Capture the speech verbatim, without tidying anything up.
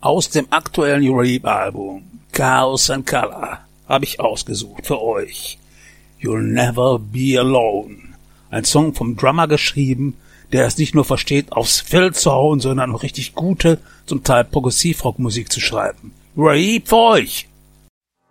Aus dem aktuellen Raib-Album Chaos and Color habe ich ausgesucht für euch You'll Never Be Alone. Ein Song vom Drummer geschrieben, der es nicht nur versteht, aufs Feld zu hauen, sondern auch richtig gute, zum Teil Progressivrockmusik zu schreiben. Raib für euch!